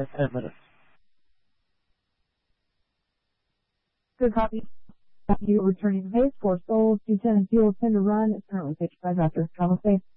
10 minutes. Good copy. You returning to base for Souls 210 and fuel 10 to run. It's currently 55 after. Travel safe.